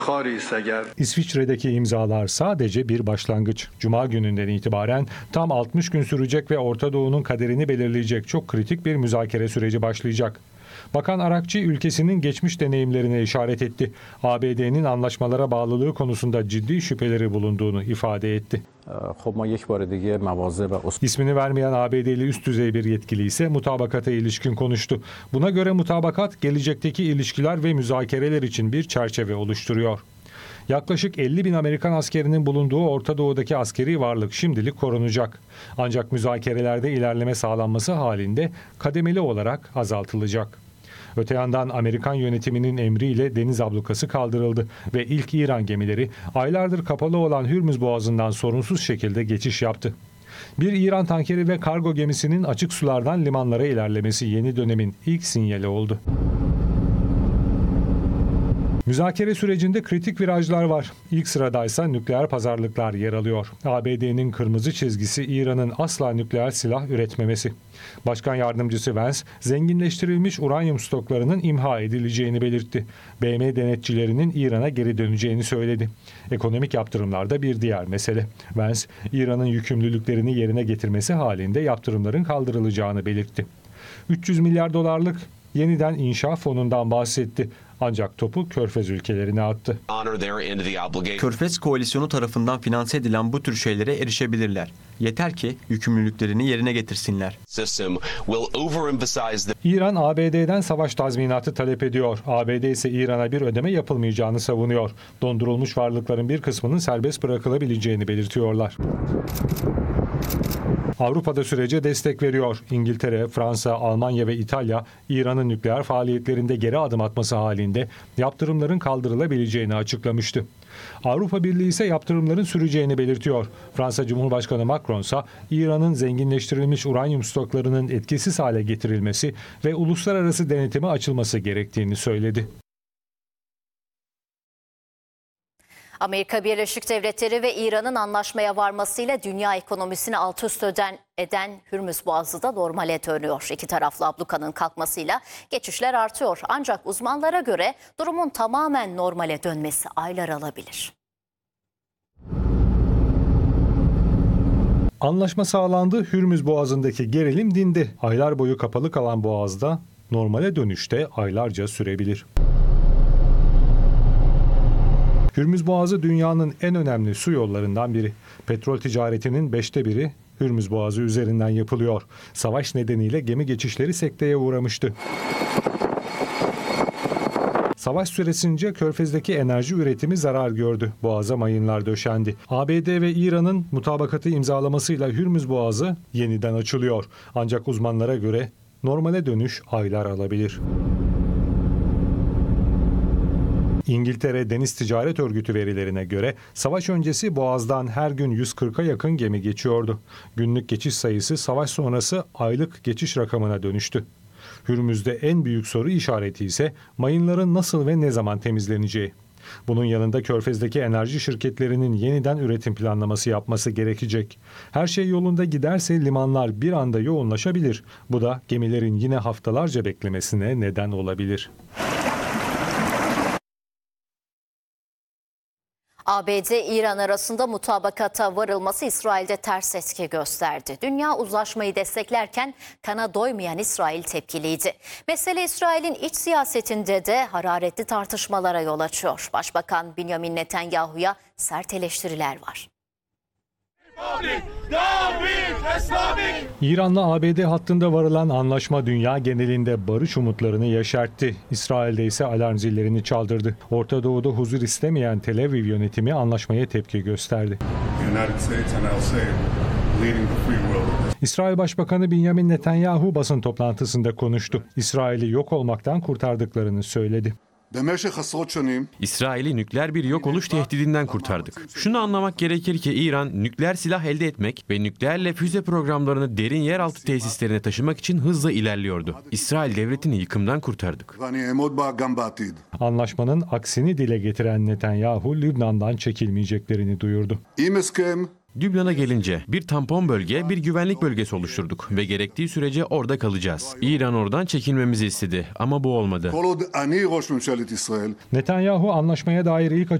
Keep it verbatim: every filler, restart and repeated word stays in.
İsviçre'deki imzalar sadece bir başlangıç. Cuma gününden itibaren tam altmış gün sürecek ve Orta Doğu'nun kaderini belirleyecek çok kritik bir müzakere süreci başlayacak. Bakan Arakçı ülkesinin geçmiş deneyimlerine işaret etti. A B D'nin anlaşmalara bağlılığı konusunda ciddi şüpheleri bulunduğunu ifade etti. İsmini vermeyen A B D'li üst düzey bir yetkili ise mutabakata ilişkin konuştu. Buna göre mutabakat gelecekteki ilişkiler ve müzakereler için bir çerçeve oluşturuyor. Yaklaşık elli bin Amerikan askerinin bulunduğu Orta Doğu'daki askeri varlık şimdilik korunacak. Ancak müzakerelerde ilerleme sağlanması halinde kademeli olarak azaltılacak. Öte yandan Amerikan yönetiminin emriyle deniz ablukası kaldırıldı ve ilk İran gemileri aylardır kapalı olan Hürmüz Boğazı'ndan sorunsuz şekilde geçiş yaptı. Bir İran tankeri ve kargo gemisinin açık sulardan limanlara ilerlemesi yeni dönemin ilk sinyali oldu. Müzakere sürecinde kritik virajlar var. İlk sıradaysa nükleer pazarlıklar yer alıyor. A B D'nin kırmızı çizgisi İran'ın asla nükleer silah üretmemesi. Başkan yardımcısı Vance, zenginleştirilmiş uranyum stoklarının imha edileceğini belirtti. B M denetçilerinin İran'a geri döneceğini söyledi. Ekonomik yaptırımlar da bir diğer mesele. Vance, İran'ın yükümlülüklerini yerine getirmesi halinde yaptırımların kaldırılacağını belirtti. üç yüz milyar dolarlık yeniden inşa fonundan bahsetti. Ancak topu Körfez ülkelerine attı. Körfez koalisyonu tarafından finanse edilen bu tür şeylere erişebilirler. Yeter ki yükümlülüklerini yerine getirsinler. İran, A B D'den savaş tazminatı talep ediyor. A B D ise İran'a bir ödeme yapılmayacağını savunuyor. Dondurulmuş varlıkların bir kısmının serbest bırakılabileceğini belirtiyorlar. Avrupa'da sürece destek veriyor. İngiltere, Fransa, Almanya ve İtalya, İran'ın nükleer faaliyetlerinde geri adım atması halinde yaptırımların kaldırılabileceğini açıklamıştı. Avrupa Birliği ise yaptırımların süreceğini belirtiyor. Fransa Cumhurbaşkanı Macron ise İran'ın zenginleştirilmiş uranyum stoklarının etkisiz hale getirilmesi ve uluslararası denetime açılması gerektiğini söyledi. Amerika Birleşik Devletleri ve İran'ın anlaşmaya varmasıyla dünya ekonomisini alt üst eden, eden Hürmüz Boğazı da normale dönüyor. İki taraflı ablukanın kalkmasıyla geçişler artıyor. Ancak uzmanlara göre durumun tamamen normale dönmesi aylar alabilir. Anlaşma sağlandı, Hürmüz Boğazı'ndaki gerilim dindi. Aylar boyu kapalı kalan boğazda normale dönüşte aylarca sürebilir. Hürmüz Boğazı dünyanın en önemli su yollarından biri. Petrol ticaretinin beşte biri Hürmüz Boğazı üzerinden yapılıyor. Savaş nedeniyle gemi geçişleri sekteye uğramıştı. Savaş süresince Körfez'deki enerji üretimi zarar gördü. Boğaza mayınlar döşendi. A B D ve İran'ın mutabakatı imzalamasıyla Hürmüz Boğazı yeniden açılıyor. Ancak uzmanlara göre normale dönüş aylar alabilir. İngiltere Deniz Ticaret Örgütü verilerine göre savaş öncesi Boğaz'dan her gün yüz kırka yakın gemi geçiyordu. Günlük geçiş sayısı savaş sonrası aylık geçiş rakamına dönüştü. Hürmüz'de en büyük soru işareti ise mayınların nasıl ve ne zaman temizleneceği. Bunun yanında Körfez'deki enerji şirketlerinin yeniden üretim planlaması yapması gerekecek. Her şey yolunda giderse limanlar bir anda yoğunlaşabilir. Bu da gemilerin yine haftalarca beklemesine neden olabilir. A B D-İran arasında mutabakata varılması İsrail'de ters etki gösterdi. Dünya uzlaşmayı desteklerken kana doymayan İsrail tepkiliydi. Mesele İsrail'in iç siyasetinde de hararetli tartışmalara yol açıyor. Başbakan Benjamin Netanyahu'ya sert eleştiriler var. İran'la A B D hattında varılan anlaşma dünya genelinde barış umutlarını yeşertti. İsrail'de ise alarm zillerini çaldırdı. Orta Doğu'da huzur istemeyen Tel Aviv yönetimi anlaşmaya tepki gösterdi. İsrail Başbakanı Benjamin Netanyahu basın toplantısında konuştu. İsrail'i yok olmaktan kurtardıklarını söyledi. İsrail'i nükleer bir yok oluş tehdidinden kurtardık. Şunu anlamak gerekir ki İran nükleer silah elde etmek ve nükleerle füze programlarını derin yeraltı tesislerine taşımak için hızla ilerliyordu. İsrail devletini yıkımdan kurtardık. Anlaşmanın aksini dile getiren Netanyahu, Lübnan'dan çekilmeyeceklerini duyurdu. Lübnan'a gelince bir tampon bölge, bir güvenlik bölgesi oluşturduk ve gerektiği sürece orada kalacağız. İran oradan çekilmemizi istedi ama bu olmadı. Netanyahu anlaşmaya dair ilk